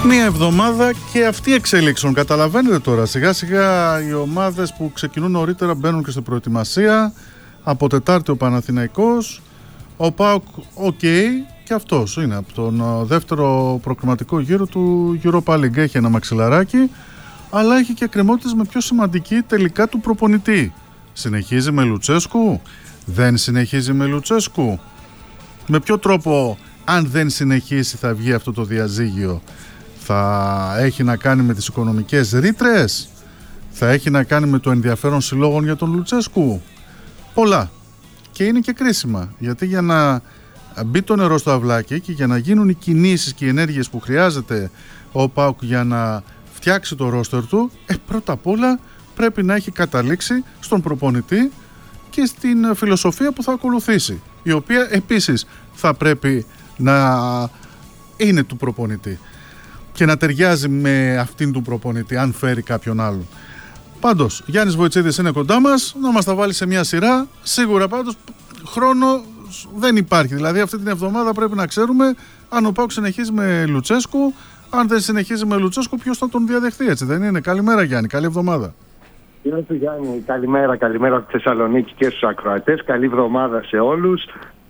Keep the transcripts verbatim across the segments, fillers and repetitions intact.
Μία εβδομάδα και αυτοί εξελίξουν. Καταλαβαίνετε τώρα, σιγά σιγά οι ομάδες που ξεκινούν νωρίτερα μπαίνουν και στην προετοιμασία. Από Τετάρτη ο Παναθηναϊκός, ο ΠΑΟΚ, οκ, okay, και αυτός είναι από τον δεύτερο προκριματικό γύρο του Europa League. Έχει ένα μαξιλαράκι, αλλά έχει και εκκρεμότητες με πιο σημαντική τελικά του προπονητή. Συνεχίζει με Λουτσέσκου, δεν συνεχίζει με Λουτσέσκου. Με ποιο τρόπο, αν δεν συνεχίσει, θα βγει αυτό το διαζύγιο? Θα έχει να κάνει με τις οικονομικές ρήτρες, θα έχει να κάνει με το ενδιαφέρον συλλόγων για τον Λουτσέσκου. Πολλά. Και είναι και κρίσιμα, γιατί για να μπει το νερό στο αυλάκι και για να γίνουν οι κινήσεις και οι ενέργειες που χρειάζεται ο ΠΑΟΚ για να φτιάξει το ρόστερ του, ε, πρώτα απ' όλα πρέπει να έχει καταλήξει στον προπονητή και στην φιλοσοφία που θα ακολουθήσει, η οποία επίσης θα πρέπει να είναι του προπονητή και να ταιριάζει με αυτήν του προπονητή, αν φέρει κάποιον άλλον. Πάντως, Γιάννης Βοητσίδης είναι κοντά μας, να μας τα βάλει σε μια σειρά. Σίγουρα πάντως χρόνο δεν υπάρχει. Δηλαδή αυτή την εβδομάδα πρέπει να ξέρουμε αν ο ΠΑΟΚ συνεχίζει με Λουτσέσκου, αν δεν συνεχίζει με Λουτσέσκου, ποιος θα τον διαδεχθεί, έτσι δεν είναι? Καλημέρα Γιάννη, καλή εβδομάδα. Γεια σου Γιάννη, καλημέρα, καλημέρα από τη Θεσσαλονίκη και στους ακροατές. Καλή εβδομάδα σε όλους.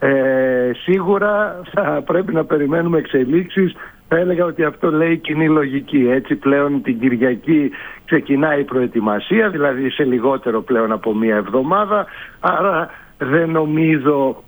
Ε, σίγουρα θα πρέπει να περιμένουμε εξελίξεις. Θα έλεγα ότι αυτό λέει κοινή λογική. Έτσι πλέον την Κυριακή ξεκινάει η προετοιμασία, δηλαδή σε λιγότερο πλέον από μία εβδομάδα. Άρα δεν νομίζω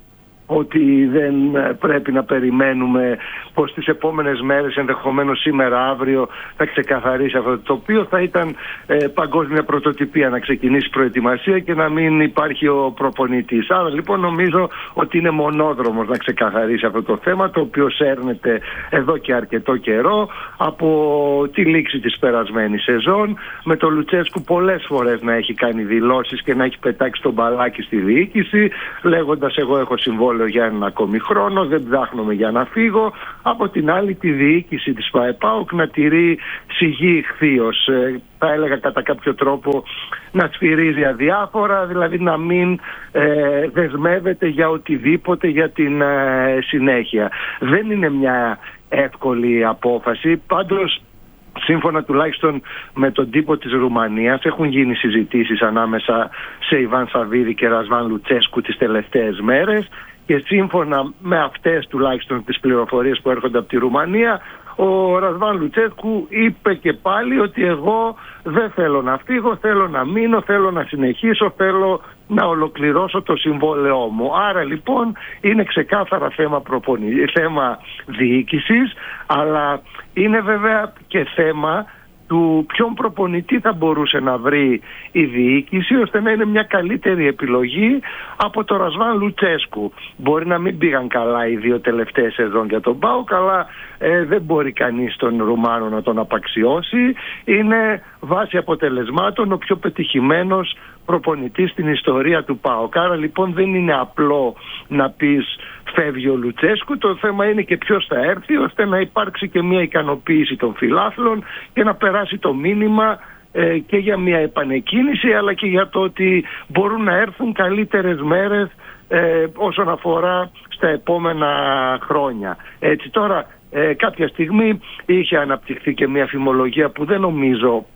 ότι δεν πρέπει να περιμένουμε πως τις επόμενες μέρες, ενδεχομένως σήμερα, αύριο, θα ξεκαθαρίσει αυτό, το οποίο θα ήταν ε, παγκόσμια πρωτοτυπία να ξεκινήσει προετοιμασία και να μην υπάρχει ο προπονητής. Άρα λοιπόν νομίζω ότι είναι μονόδρομος να ξεκαθαρίσει αυτό το θέμα, το οποίο σέρνεται εδώ και αρκετό καιρό από τη λήξη της περασμένης σεζόν, με το Λουτσέσκου πολλές φορές να έχει κάνει δηλώσεις και να έχει πετάξει τον μπαλάκι στη διοίκηση, λέγοντας εγώ έχω συμβόλαιο για έναν ακόμη χρόνο, δεν ψάχνομαι για να φύγω. Από την άλλη τη διοίκηση της ΠΑΕΠΑΟΚ να τηρεί σιγή ηχθείως, ε, θα έλεγα κατά κάποιο τρόπο να σφυρίζει αδιάφορα, δηλαδή να μην ε, δεσμεύεται για οτιδήποτε για την ε, συνέχεια. Δεν είναι μια εύκολη απόφαση, πάντως σύμφωνα τουλάχιστον με τον τύπο της Ρουμανίας έχουν γίνει συζητήσεις ανάμεσα σε Ιβάν Σαββίδη και Ρασβάν Λουτσέσκου τις τελευταίες μέρες και σύμφωνα με αυτές τουλάχιστον τις πληροφορίες που έρχονται από τη Ρουμανία, ο Ρασβάν Λουτσέσκου είπε και πάλι ότι εγώ δεν θέλω να φύγω, θέλω να μείνω, θέλω να συνεχίσω, θέλω να ολοκληρώσω το συμβόλαιό μου. Άρα λοιπόν είναι ξεκάθαρα θέμα, προπονη... θέμα διοίκησης, αλλά είναι βέβαια και θέμα του ποιον προπονητή θα μπορούσε να βρει η διοίκηση ώστε να είναι μια καλύτερη επιλογή από το Ρασβάν Λουτσέσκου. Μπορεί να μην πήγαν καλά οι δύο τελευταίες σεζόν για τον ΠΑΟΚ, αλλά ε, δεν μπορεί κανείς τον Ρουμάνο να τον απαξιώσει. Είναι βάσει αποτελεσμάτων ο πιο πετυχημένος προπονητής στην ιστορία του ΠΑΟΚ. Άρα λοιπόν δεν είναι απλό να πεις φεύγει ο Λουτσέσκου, το θέμα είναι και ποιος θα έρθει ώστε να υπάρξει και μια ικανοποίηση των φιλάθλων και να περάσει το μήνυμα ε, και για μια επανεκκίνηση αλλά και για το ότι μπορούν να έρθουν καλύτερες μέρες ε, όσον αφορά στα επόμενα χρόνια. Έτσι τώρα ε, κάποια στιγμή είχε αναπτυχθεί και μια φημολογία που δεν νομίζω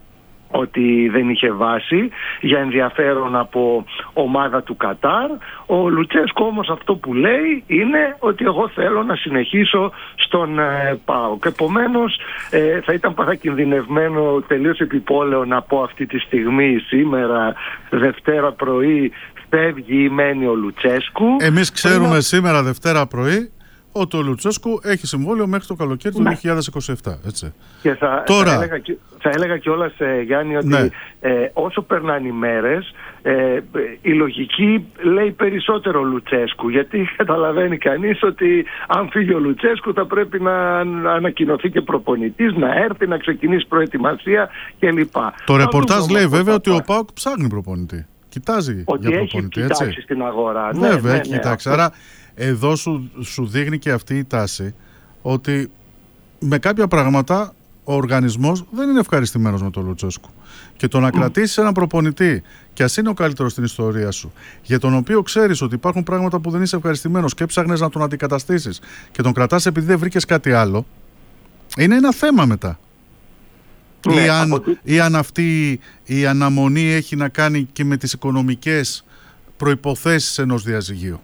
ότι δεν είχε βάση για ενδιαφέρον από ομάδα του Κατάρ. Ο Λουτσέσκο όμως αυτό που λέει είναι ότι εγώ θέλω να συνεχίσω στον ε, ΠΑΟΚ. Επομένως ε, θα ήταν παρακινδυνευμένο, τελείως επιπόλαιο να πω αυτή τη στιγμή, σήμερα Δευτέρα πρωί φεύγει ή μένει ο Λουτσέσκου. Εμείς ξέρουμε είναι... σήμερα Δευτέρα πρωί ότι ο Λουτσέσκου έχει συμβόλαιο μέχρι το καλοκαίρι του ναι. δύο χιλιάδες είκοσι επτά. Έτσι. Και θα, Τώρα... θα έλεγα, θα έλεγα κιόλας, ε, Γιάννη, ότι ναι. ε, όσο περνάνε οι μέρες, ε, η λογική λέει περισσότερο Λουτσέσκου. Γιατί καταλαβαίνει κανείς ότι αν φύγει ο Λουτσέσκου θα πρέπει να ανακοινωθεί και προπονητής, να έρθει, να ξεκινήσει προετοιμασία κλπ. Το ρεπορτάζ λέει βέβαια ότι ο ΠΑΟΚ ψάχνει προπονητή. Κοιτάζει ότι για προπονητή, έχει κοιτάξει στην αγορά. Βέβαια, ναι, ναι, έχει ναι, κοιτάξει. Ναι. Άρα εδώ σου, σου δείχνει και αυτή η τάση ότι με κάποια πράγματα ο οργανισμός δεν είναι ευχαριστημένος με τον Λουτσέσκου. Και το να mm. κρατήσεις έναν προπονητή, και ας είναι ο καλύτερος στην ιστορία σου, για τον οποίο ξέρεις ότι υπάρχουν πράγματα που δεν είσαι ευχαριστημένος και ψάχνες να τον αντικαταστήσεις και τον κρατάς επειδή δεν βρήκες κάτι άλλο, Είναι ένα θέμα μετά. Ναι, ή, αν, από... ή αν αυτή η αναμονή έχει να κάνει και με τις οικονομικές προϋποθέσεις ενός διαζυγίου.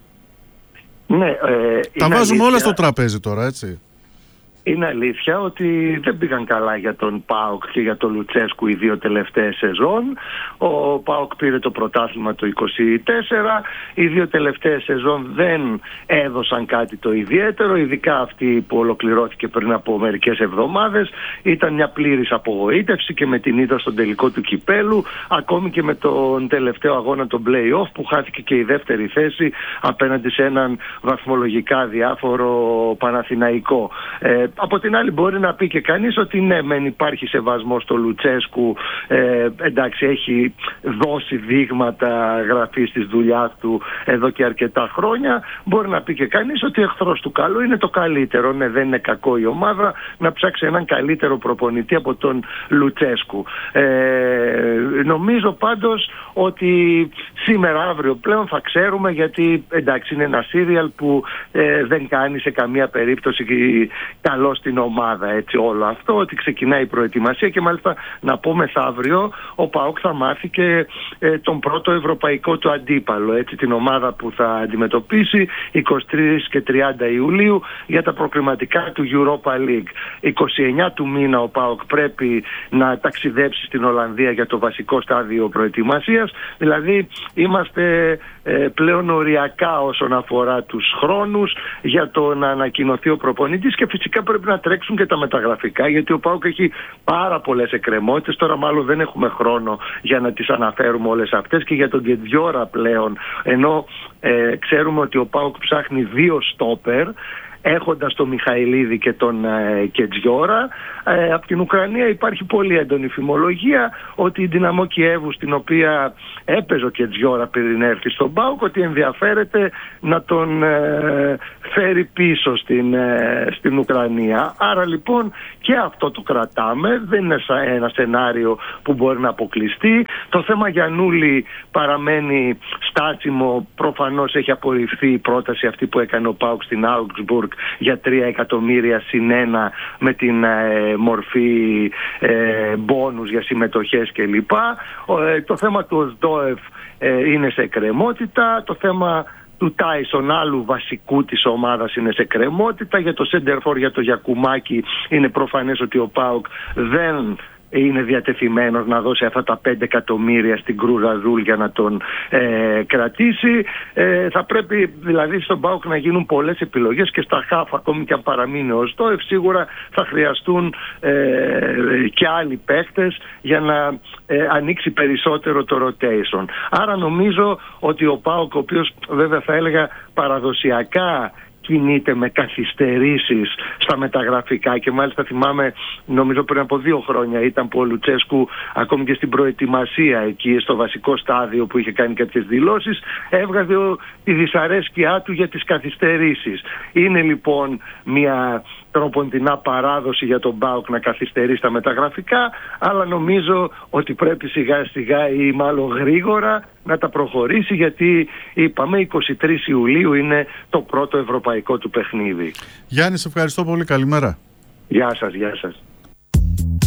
Ναι, ε, τα βάζουμε αλήθεια, όλα στο τραπέζι τώρα, έτσι. Είναι αλήθεια ότι δεν πήγαν καλά για τον ΠΑΟΚ και για τον Λουτσέσκου οι δύο τελευταίες σεζόν. Ο ΠΑΟΚ πήρε το πρωτάθλημα το είκοσι τέσσερα. Οι δύο τελευταίες σεζόν δεν έδωσαν κάτι το ιδιαίτερο, ειδικά αυτή που ολοκληρώθηκε πριν από μερικές εβδομάδες. Ήταν μια πλήρης απογοήτευση και με την ήττα στον τελικό του κυπέλου, ακόμη και με τον τελευταίο αγώνα, τον play-off, που χάθηκε και η δεύτερη θέση απέναντι σε έναν βαθμολογικά διάφορο Παναθηναϊκό. Ε, Από την άλλη μπορεί να πει και κανείς ότι ναι, μεν υπάρχει σεβασμό στο Λουτσέσκου, ε, εντάξει, έχει δώσει δείγματα γραφής της δουλειάς του εδώ και αρκετά χρόνια. Μπορεί να πει και κανείς ότι εχθρός του καλού είναι το καλύτερο. Ναι, δεν είναι κακό η ομάδα να ψάξει έναν καλύτερο προπονητή από τον Λουτσέσκου. Ε, νομίζω πάντως ότι σήμερα, αύριο πλέον θα ξέρουμε, γιατί εντάξει είναι ένα σύριαλ που ε, δεν κάνει σε καμία περίπτωση καλό στην ομάδα, έτσι, όλο αυτό, ότι ξεκινάει η προετοιμασία και μάλιστα να πω μεθαύριο ο ΠΑΟΚ θα μάθει και ε, τον πρώτο ευρωπαϊκό του αντίπαλο, έτσι, την ομάδα που θα αντιμετωπίσει είκοσι τρεις και τριάντα Ιουλίου για τα προκριματικά του Europa League. είκοσι εννέα του μήνα ο ΠΑΟΚ πρέπει να ταξιδέψει στην Ολλανδία για το βασικό στάδιο προετοιμασίας, δηλαδή είμαστε ε, πλέον οριακά όσον αφορά τους χρόνους για το να ανακοινωθεί ο προπονητής, και φυσικά πρέπει να τρέξουν και τα μεταγραφικά, γιατί ο ΠΑΟΚ έχει πάρα πολλές εκκρεμότητες. Τώρα μάλλον δεν έχουμε χρόνο για να τις αναφέρουμε όλες αυτές, και για τον Κετζιόρα πλέον, ενώ ε, ξέρουμε ότι ο ΠΑΟΚ ψάχνει δύο στόπερ, έχοντας τον Μιχαηλίδη και τον ε, Κετζιόρα. Ε, από την Ουκρανία υπάρχει πολύ έντονη φημολογία ότι η Δυναμό Κιέβου, στην οποία έπαιζε ο Κετζιόρα πριν έρθει στον ΠΑΟΚ, ότι ενδιαφέρεται να τον ε, φέρει πίσω στην, ε, στην Ουκρανία. Άρα λοιπόν και αυτό το κρατάμε, δεν είναι ένα σενάριο που μπορεί να αποκλειστεί. Το θέμα Γιαννούλη παραμένει στάσιμο. Προφανώς έχει απορριφθεί η πρόταση αυτή που έκανε ο ΠΑΟΚ στην Augsburg για τρία εκατομμύρια συν ένα με την ε, μορφή ε, μπόνους για συμμετοχές κλπ. Ε, το θέμα του Οσδόεφ ε, είναι σε εκκρεμότητα. Το θέμα του Τάισον, άλλου βασικού της ομάδας, είναι σε κρεμότητα. Για το Σέντερφορ, για το Γιακουμάκη, είναι προφανές ότι ο ΠΑΟΚ δεν είναι διατεθειμένος να δώσει αυτά τα πέντε εκατομμύρια στην Κρούζ Αζούλ για να τον ε, κρατήσει. Ε, θα πρέπει δηλαδή στον ΠΑΟΚ να γίνουν πολλές επιλογές, και στα χαφ, ακόμη και αν παραμείνει ο Στόεφ, σίγουρα θα χρειαστούν ε, και άλλοι παίχτες για να ε, ανοίξει περισσότερο το rotation. Άρα νομίζω ότι ο ΠΑΟΚ, ο οποίος βέβαια θα έλεγα παραδοσιακά κινείται με καθυστερήσεις στα μεταγραφικά, και μάλιστα θυμάμαι, νομίζω πριν από δύο χρόνια ήταν που ο Λουτσέσκου ακόμη και στην προετοιμασία, εκεί στο βασικό στάδιο που είχε κάνει κάποιες δηλώσεις, έβγαζε τη δυσαρέσκειά του για τις καθυστερήσεις. Είναι λοιπόν μια τροποντινά παράδοση για τον ΠΑΟΚ να καθυστερεί στα μεταγραφικά, αλλά νομίζω ότι πρέπει σιγά σιγά ή μάλλον γρήγορα να τα προχωρήσει, γιατί είπαμε είκοσι τρεις Ιουλίου είναι το πρώτο ευρωπαϊκό του παιχνίδι. Γιάννη, σε ευχαριστώ πολύ. Καλημέρα. Γεια σας, γεια σας.